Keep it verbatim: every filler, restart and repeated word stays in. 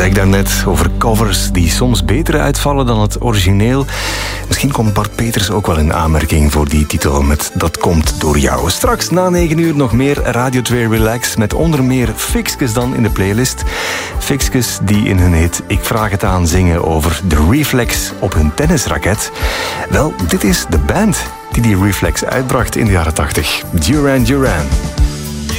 ik daarnet over covers die soms beter uitvallen dan het origineel. Misschien komt Bart Peters ook wel in aanmerking voor die titel met Dat komt door jou. Straks na negen uur nog meer Radio twee Relax met onder meer Fixkes dan in de playlist. Fixkes die in hun hit Ik Vraag Het Aan zingen over de reflex op hun tennisraket. Wel, dit is de band die die reflex uitbracht in de jaren tachtig. Duran Duran.